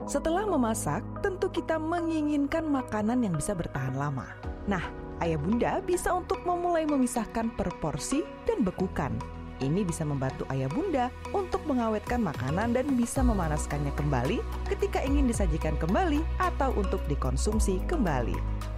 Setelah memasak, tentu kita menginginkan makanan yang bisa bertahan lama. Nah, ayah bunda bisa untuk memulai memisahkan per porsi dan bekukan. Ini bisa membantu ayah bunda untuk mengawetkan makanan dan bisa memanaskannya kembali ketika ingin disajikan kembali atau untuk dikonsumsi kembali.